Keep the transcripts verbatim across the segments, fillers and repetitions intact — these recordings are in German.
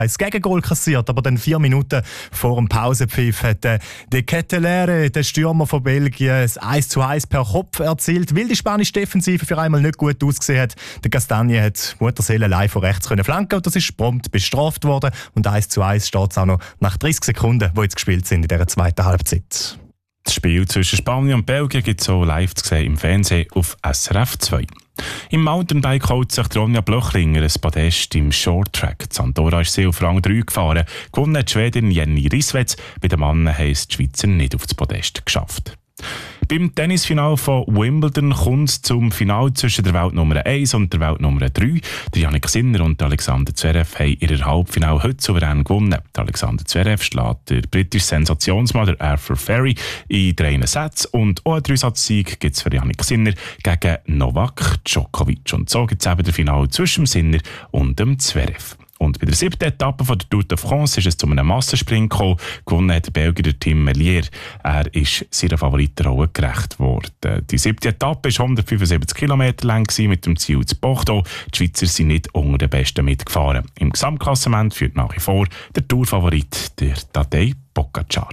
ein Gegengol kassiert, aber dann vier Minuten vor dem Pausenpfiff hat äh, De Kettelere, der Stürmer von Belgien, das eins zu eins per Kopf erzielt, weil die spanische Defensive für einmal nicht gut ausgesehen hat. Der Castagne hat Mutterseele allein von rechts können flanken und das ist prompt bestraft worden. Und eins zu eins steht es auch noch nach dreißig Sekunden, die jetzt gespielt sind in dieser zweiten Halbzeit. Das Spiel zwischen Spanien und Belgien gibt es so live zu sehen im Fernsehen auf S R F zwei. Im Mountainbike holt sich Ronja Blöchlinger ein Podest im Shorttrack. Die Andorra ist sie auf Rang drei gefahren. Gewonnen hat die Schwedin Jenny Risswitz. Bei den Männern haben es die Schweizer nicht auf das Podest geschafft. Beim Tennisfinal von Wimbledon kommt es zum Final zwischen der Weltnummer eins und der Weltnummer drei. Der Jannik Sinner und Alexander Zverev haben ihr Halbfinale heute souverän gewonnen. Der Alexander Zverev schlägt der britische Sensationsmann Arthur Ferry in drei Sätzen und auch einen Dreisatz-Sieg gibt es für Jannik Sinner gegen Novak Djokovic. Und so gibt es eben das Finale zwischen dem Sinner und dem Zverev. Und bei der siebten Etappe von der Tour de France ist es zu einem Massensprint gekommen. Gewonnen hat der Belgier Tim Merlier. Er ist seiner Favoritenrolle gerecht worden. Die siebte Etappe war hundertfünfundsiebzig Kilometer lang mit dem Ziel zu Bordeaux. Die Schweizer sind nicht unter den Besten mitgefahren. Im Gesamtklassement führt nach wie vor der Tourfavorit, der Tadej Pogačar.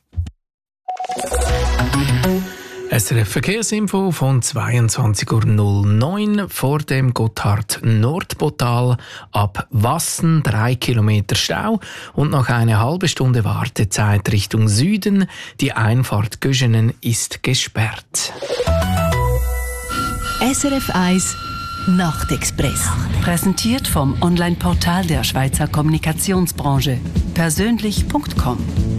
S R F Verkehrsinfo von zweiundzwanzig Uhr neun vor dem Gotthard-Nordportal ab Wassen drei Kilometer Stau und noch eine halbe Stunde Wartezeit Richtung Süden. Die Einfahrt Göschenen ist gesperrt. S R F eins Nachtexpress. Präsentiert vom Online-Portal der Schweizer Kommunikationsbranche. persönlich punkt com.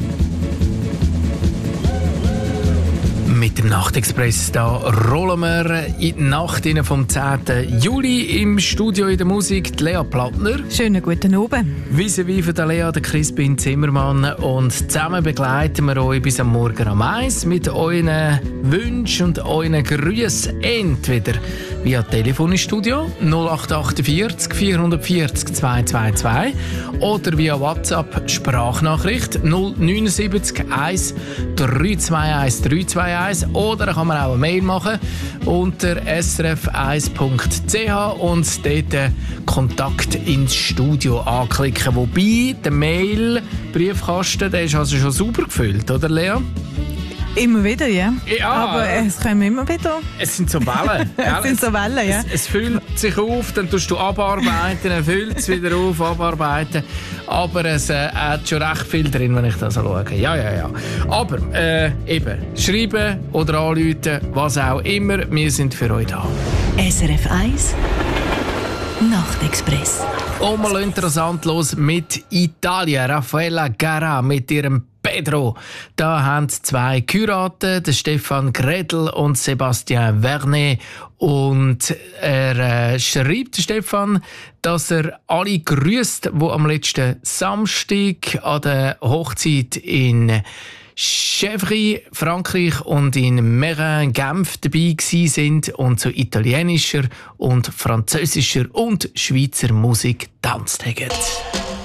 Mit dem Nachtexpress da rollen wir in die Nacht vom zehnten Juli im Studio in der Musik die Lea Plattner. Schönen guten Abend. Vis-à-vis von der Lea, der Crispin Zimmermann. Und zusammen begleiten wir euch bis am Morgen am eins mit euren Wünschen und euren Grüßen. Entweder via Telefon ins Studio null acht achtundvierzig vierhundertvierzig zweihundertzweiundzwanzig oder via WhatsApp Sprachnachricht null neunundsiebzig eins drei zwei eins drei zwei eins oder kann man auch eine Mail machen unter s r f eins punkt c h und dort Kontakt ins Studio anklicken. Wobei der Mail-Briefkasten, der ist also schon sauber gefüllt, oder Lea? Immer wieder, ja. Ja. Aber es kommen immer wieder. Es sind so Wellen. es sind so Wellen, ja. Es, es füllt sich auf, dann tust du abarbeiten, dann füllt es wieder auf, abarbeiten. Aber es äh, hat schon recht viel drin, wenn ich das so schaue. Ja, ja, ja. Aber äh, eben, schreiben oder anrufen, was auch immer, wir sind für euch da. S R F eins Nachtexpress. Und mal interessant los mit Italien. Raffaella Carrà mit ihrem Pedro. Da haben zwei geheiratet, Stefan Gredl und Sébastien Vernet. Und er äh, schreibt, Stefan, dass er alle grüßt, die am letzten Samstag an der Hochzeit in Chèvry, Frankreich und in Meyrin, Genf dabei gsi sind und zu italienischer und französischer und Schweizer Musik tanzt haben.